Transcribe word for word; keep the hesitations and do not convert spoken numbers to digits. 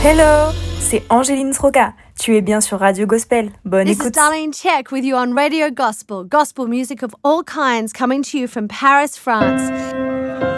Hello, c'est Angéline Sroka. Tu es bien sur Radio Gospel. Bonne This écoute. is Darlene Check with you on Radio Gospel. Gospel music of all kinds coming to you from Paris, France.